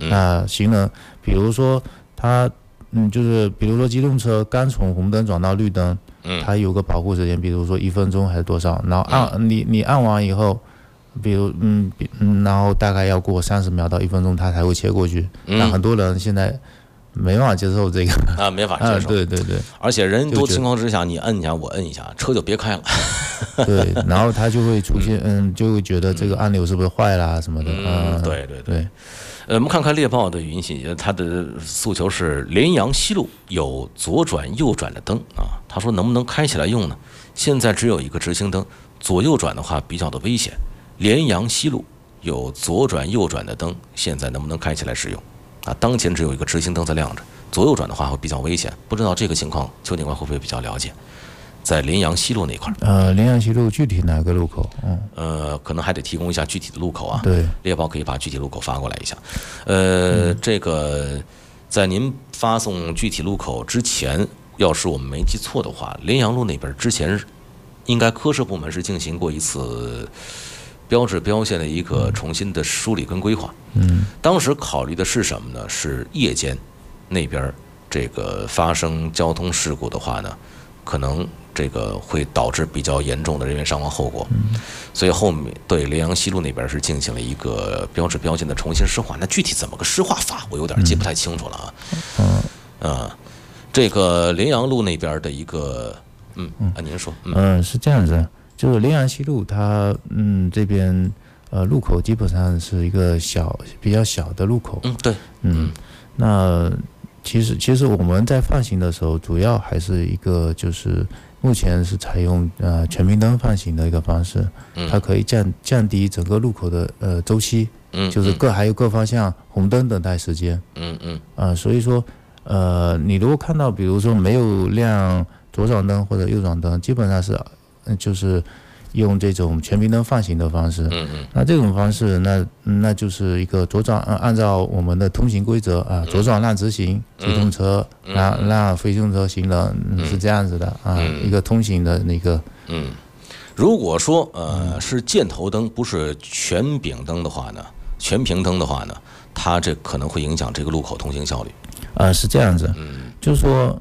那行人，比如说他就是比如说机动车刚从红灯转到绿灯，它有个保护时间，比如说1分钟还是多少，然后你按完以后，比如然后大概要过30秒到1分钟，它才会切过去。那很多人现在没办法接受这个没法接受。 对， 而且人多情况之下，你摁一下我摁一下，车就别开了。 对，然后他就会出现就会觉得这个按钮是不是坏啦什么的。 对。我们看看猎豹的语音信息，他的诉求是联阳西路有左转右转的灯啊，他说能不能开起来用呢？现在只有一个直行灯，左右转的话比较的危险。联阳西路有左转右转的灯，现在能不能开起来使用？啊，当前只有一个直行灯在亮着，左右转的话会比较危险。不知道这个情况，邱警官会不会比较了解？在联阳西路那块联阳西路具体哪个路口？ 可能还得提供一下具体的路口啊。 对， 猎豹可以把具体路口发过来一下。这个在您发送具体路口之前，要是我们没记错的话，联阳路那边之前应该科室部门是进行过一次标志标线的一个重新的梳理跟规划。当时考虑的是什么呢？是夜间那边这个发生交通事故的话呢，可能这个会导致比较严重的人员伤亡后果，所以后面对联阳西路那边是进行了一个标志标线的重新施划。那具体怎么个施划法，我有点记不太清楚了啊。这个联阳路那边的一个，您说， 是这样子，就是联阳西路它这边路口基本上是一个比较小的路口。 对， 那其实我们在放行的时候，主要还是一个就是目前是采用全明灯放行的一个方式，它可以降低整个路口的周期，就是还有各方向红灯等待时间。所以说你如果看到比如说没有亮左转灯或者右转灯，基本上是就是用这种全明灯放行的方式。那这种方式那就是一个左转按照我们的通行规则啊，左转让直行，机动车让非机动车行人，是这样子的啊，一个通行的那个。 如果说是箭头灯不是全丙灯的话呢，全屏灯的话呢，它这可能会影响这个路口通行效率。 是这样子，就是说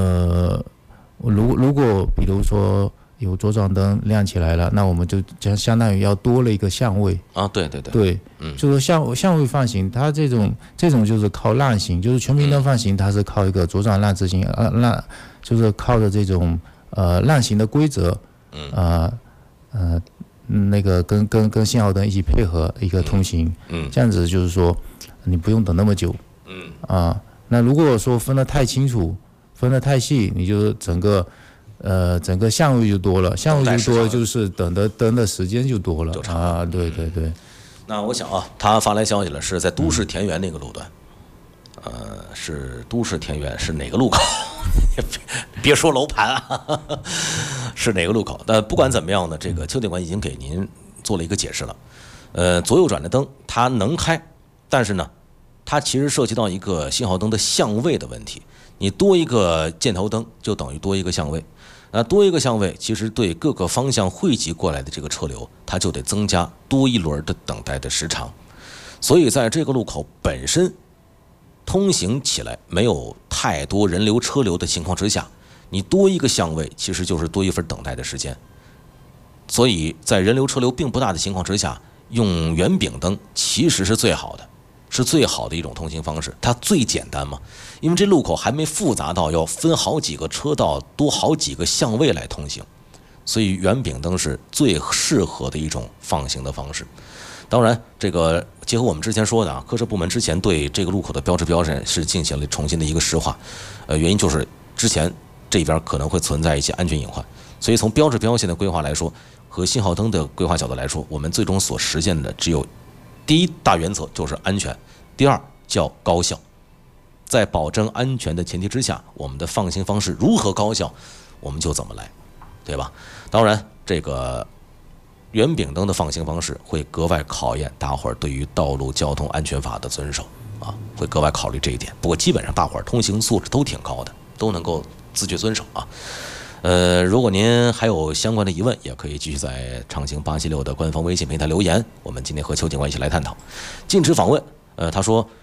如果比如说有左转灯亮起来了，那我们就相当于要多了一个相位啊。对， 就是说相位放行，它这种就是靠让行，就是全明灯放行，它是靠一个左转让直行，就是靠着这种让行的规则，那个跟信号灯一起配合一个通行，这样子就是说你不用等那么久，那如果说分得太清楚，分得太细，你就整个相位就多了，相位就多就是等的时间就多了啊。对。 那我想啊，他发来消息了，是在都市田园那个路段，是都市田园是哪个路口？别说楼盘啊，是哪个路口？但不管怎么样呢，这个邱警官已经给您做了一个解释了。左右转的灯它能开，但是呢，它其实涉及到一个信号灯的相位的问题。你多一个箭头灯就等于多一个相位，那多一个相位，其实对各个方向汇集过来的这个车流，它就得增加多一轮的等待的时长。所以在这个路口本身通行起来没有太多人流车流的情况之下，你多一个相位，其实就是多一份等待的时间。所以在人流车流并不大的情况之下，用圆饼灯其实是最好的。是最好的一种通行方式，它最简单嘛，因为这路口还没复杂到要分好几个车道多好几个相位来通行，所以圆饼灯是最适合的一种放行的方式。当然这个结合我们之前说的啊，科室部门之前对这个路口的标志标线是进行了重新的一个施划，原因就是之前这边可能会存在一些安全隐患，所以从标志标线的规划来说和信号灯的规划角度来说，我们最终所实现的只有第一大原则就是安全，第二叫高效。在保证安全的前提之下，我们的放行方式如何高效，我们就怎么来，对吧？当然，这个圆饼灯的放行方式会格外考验大伙儿对于道路交通安全法的遵守啊，会格外考虑这一点。不过基本上大伙儿通行素质都挺高的，都能够自觉遵守啊。如果您还有相关的疑问，也可以继续在畅行876的官方微信平台留言，我们今天和邱警官一起来探讨。禁止访问，他说